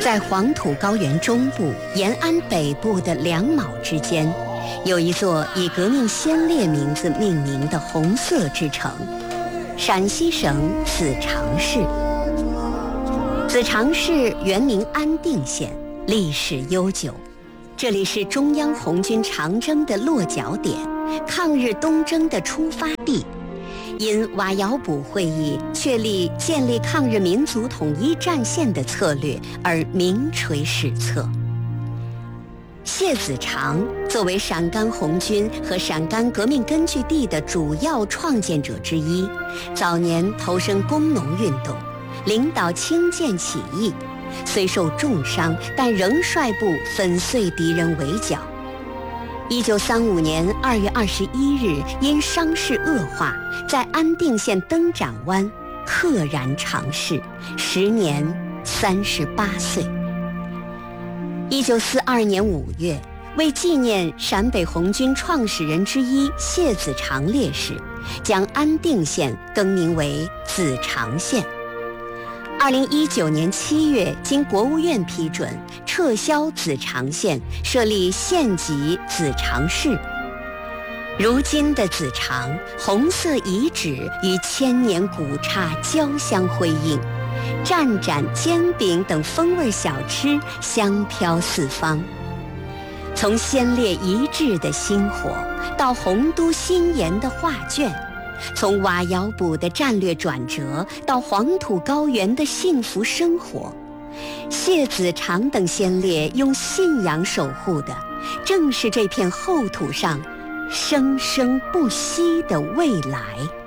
在黄土高原中部、延安北部的两卯之间，有一座以革命先烈名字命名的红色之城——陕西省子长市。子长市原名安定县，历史悠久。这里是中央红军长征的落脚点，抗日东征的出发地。因瓦窑堡会议确立建立抗日民族统一战线的策略而名垂史册。谢子长作为陕甘红军和陕甘革命根据地的主要创建者之一，早年投身工农运动，领导清涧起义，虽受重伤，但仍率部粉碎敌人围剿。1935年2月21日，因伤势恶化，在安定县灯盏湾溘然长逝，时年38岁。1942年5月，为纪念陕北红军创始人之一谢子长烈士，将安定县更名为子长县。2019年7月，经国务院批准，撤销子长县，设立县级子长市。如今的子长，红色遗址与千年古刹交相辉映，蘸盏煎饼等风味小吃香飘四方。从先烈遗志的薪火，到洪都新颜的画卷，从瓦窑堡的战略转折到黄土高原的幸福生活，谢子长等先烈用信仰守护的，正是这片厚土上生生不息的未来。